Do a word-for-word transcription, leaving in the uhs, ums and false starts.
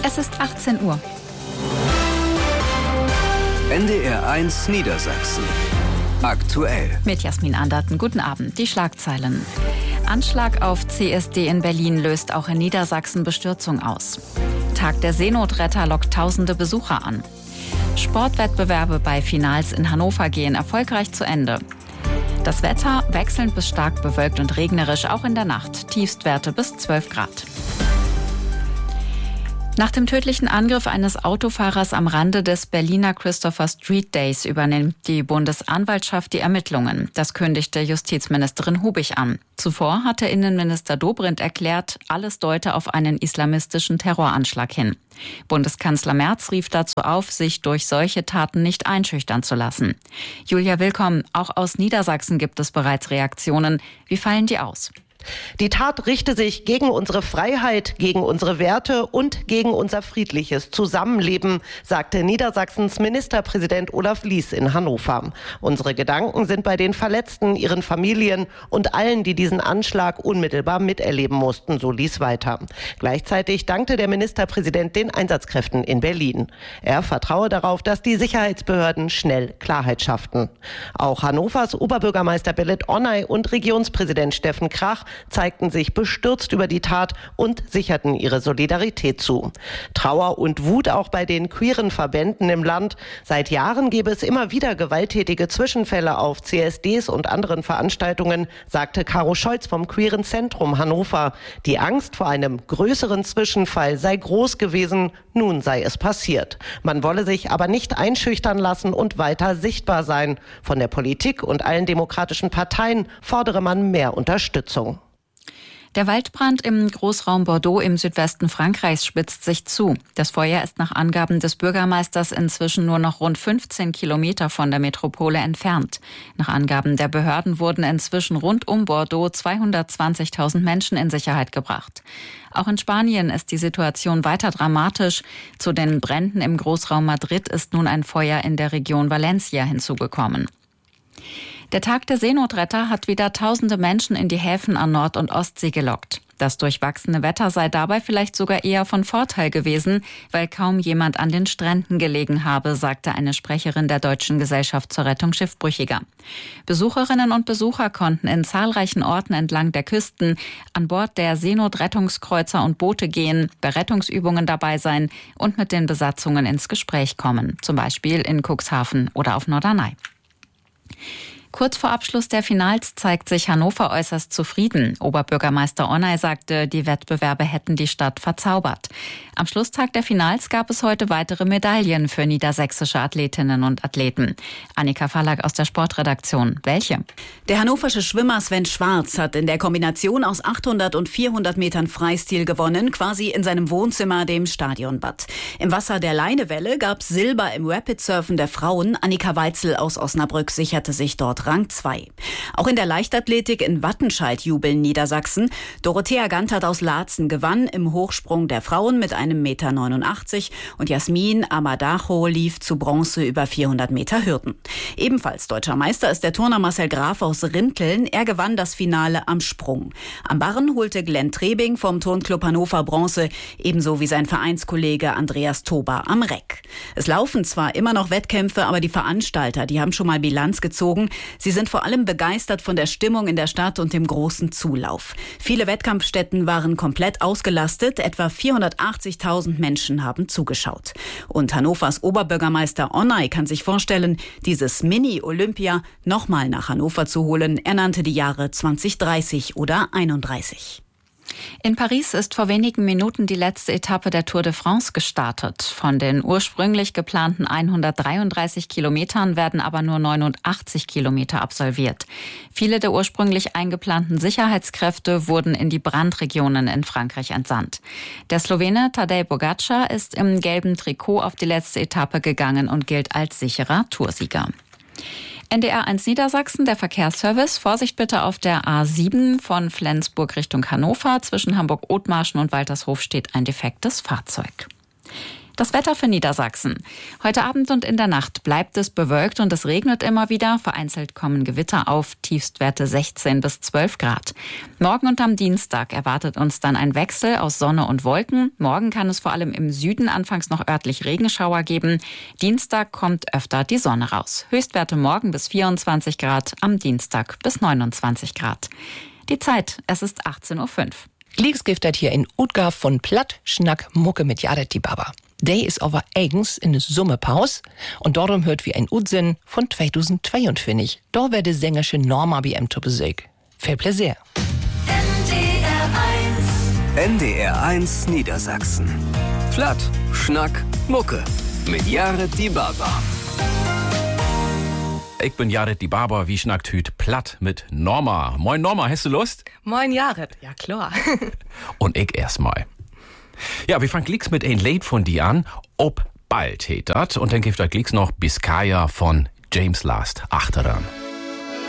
Es ist achtzehn Uhr. N D R eins Niedersachsen. Aktuell. Mit Jasmin Anderten. Guten Abend. Die Schlagzeilen. Anschlag auf C S D in Berlin löst auch in Niedersachsen Bestürzung aus. Tag der Seenotretter lockt tausende Besucher an. Sportwettbewerbe bei Finals in Hannover gehen erfolgreich zu Ende. Das Wetter wechselnd bis stark bewölkt und regnerisch, auch in der Nacht. Tiefstwerte bis zwölf Grad. Nach dem tödlichen Angriff eines Autofahrers am Rande des Berliner Christopher Street Days übernimmt die Bundesanwaltschaft die Ermittlungen. Das kündigte Justizministerin Hubig an. Zuvor hatte Innenminister Dobrindt erklärt, alles deute auf einen islamistischen Terroranschlag hin. Bundeskanzler Merz rief dazu auf, sich durch solche Taten nicht einschüchtern zu lassen. Julia Willkomm, auch aus Niedersachsen gibt es bereits Reaktionen. Wie fallen die aus? Die Tat richte sich gegen unsere Freiheit, gegen unsere Werte und gegen unser friedliches Zusammenleben, sagte Niedersachsens Ministerpräsident Olaf Lies in Hannover. Unsere Gedanken sind bei den Verletzten, ihren Familien und allen, die diesen Anschlag unmittelbar miterleben mussten, so Lies weiter. Gleichzeitig dankte der Ministerpräsident den Einsatzkräften in Berlin. Er vertraue darauf, dass die Sicherheitsbehörden schnell Klarheit schafften. Auch Hannovers Oberbürgermeister Belit Onay und Regionspräsident Steffen Krach zeigten sich bestürzt über die Tat und sicherten ihre Solidarität zu. Trauer und Wut auch bei den queeren Verbänden im Land. Seit Jahren gebe es immer wieder gewalttätige Zwischenfälle auf C S Ds und anderen Veranstaltungen, sagte Caro Scholz vom Queeren Zentrum Hannover. Die Angst vor einem größeren Zwischenfall sei groß gewesen, nun sei es passiert. Man wolle sich aber nicht einschüchtern lassen und weiter sichtbar sein. Von der Politik und allen demokratischen Parteien fordere man mehr Unterstützung. Der Waldbrand im Großraum Bordeaux im Südwesten Frankreichs spitzt sich zu. Das Feuer ist nach Angaben des Bürgermeisters inzwischen nur noch rund fünfzehn Kilometer von der Metropole entfernt. Nach Angaben der Behörden wurden inzwischen rund um Bordeaux zweihundertzwanzigtausend Menschen in Sicherheit gebracht. Auch in Spanien ist die Situation weiter dramatisch. Zu den Bränden im Großraum Madrid ist nun ein Feuer in der Region Valencia hinzugekommen. Der Tag der Seenotretter hat wieder tausende Menschen in die Häfen an Nord- und Ostsee gelockt. Das durchwachsene Wetter sei dabei vielleicht sogar eher von Vorteil gewesen, weil kaum jemand an den Stränden gelegen habe, sagte eine Sprecherin der Deutschen Gesellschaft zur Rettung Schiffbrüchiger. Besucherinnen und Besucher konnten in zahlreichen Orten entlang der Küsten an Bord der Seenotrettungskreuzer und Boote gehen, bei Rettungsübungen dabei sein und mit den Besatzungen ins Gespräch kommen, zum Beispiel in Cuxhaven oder auf Norderney. Kurz vor Abschluss der Finals zeigt sich Hannover äußerst zufrieden. Oberbürgermeister Onay sagte, die Wettbewerbe hätten die Stadt verzaubert. Am Schlusstag der Finals gab es heute weitere Medaillen für niedersächsische Athletinnen und Athleten. Annika Verlag aus der Sportredaktion. Welche? Der hannoversche Schwimmer Sven Schwarz hat in der Kombination aus achthundert und vierhundert Metern Freistil gewonnen, quasi in seinem Wohnzimmer, dem Stadionbad. Im Wasser der Leinewelle gab es Silber im Rapidsurfen der Frauen. Annika Weitzel aus Osnabrück sicherte sich dort Rang zwei. Auch in der Leichtathletik in Wattenscheid jubeln Niedersachsen. Dorothea Gantert aus Laatzen gewann im Hochsprung der Frauen mit einem Meter neunundachtzig und Jasmin Amadacho lief zu Bronze über vierhundert Meter Hürden. Ebenfalls deutscher Meister ist der Turner Marcel Graf aus Rinteln. Er gewann das Finale am Sprung. Am Barren holte Glenn Trebing vom Turnclub Hannover Bronze, ebenso wie sein Vereinskollege Andreas Tober am Reck. Es laufen zwar immer noch Wettkämpfe, aber die Veranstalter, die haben schon mal Bilanz gezogen. Sie sind vor allem begeistert von der Stimmung in der Stadt und dem großen Zulauf. Viele Wettkampfstätten waren komplett ausgelastet. Etwa vierhundertachtzigtausend Menschen haben zugeschaut. Und Hannovers Oberbürgermeister Onay kann sich vorstellen, dieses Mini-Olympia nochmal nach Hannover zu holen. Er nannte die Jahre zwanzig dreißig oder einunddreißig. In Paris ist vor wenigen Minuten die letzte Etappe der Tour de France gestartet. Von den ursprünglich geplanten hundertdreiunddreißig Kilometern werden aber nur neunundachtzig Kilometer absolviert. Viele der ursprünglich eingeplanten Sicherheitskräfte wurden in die Brandregionen in Frankreich entsandt. Der Slowene Tadej Pogačar ist im gelben Trikot auf die letzte Etappe gegangen und gilt als sicherer Toursieger. N D R eins Niedersachsen, der Verkehrsservice. Vorsicht bitte auf der A sieben von Flensburg Richtung Hannover. Zwischen Hamburg-Othmarschen und Waltershof steht ein defektes Fahrzeug. Das Wetter für Niedersachsen. Heute Abend und in der Nacht bleibt es bewölkt und es regnet immer wieder. Vereinzelt kommen Gewitter auf, Tiefstwerte sechzehn bis zwölf Grad. Morgen und am Dienstag erwartet uns dann ein Wechsel aus Sonne und Wolken. Morgen kann es vor allem im Süden anfangs noch örtlich Regenschauer geben. Dienstag kommt öfter die Sonne raus. Höchstwerte morgen bis vierundzwanzig Grad, am Dienstag bis neunundzwanzig Grad. Die Zeit, es ist achtzehn Uhr fünf. Gleeks giftet hier in Utgaf von Platt, Schnack, Mucke mit Jared die Baba. Der ist aber eigens in der Sommerpause und darum hört wie ein Unsinn von zweitausendzweiundfünfzig. Da werde sängerische Norma bei ihm zu Besuch. Viel Plaisir. N D R eins Niedersachsen. Platt, Schnack, Mucke mit Jared die Baba. Ich bin Jared die Baba, wie schnackt hüt platt mit Norma. Moin Norma, hast du Lust? Moin Jared, ja klar. Und ich erstmal. Ja, wir fangen gleich mit ein Lied von dir an, ob bald hetet. Und dann gibt es gleich noch Biscaya von James Last achteran.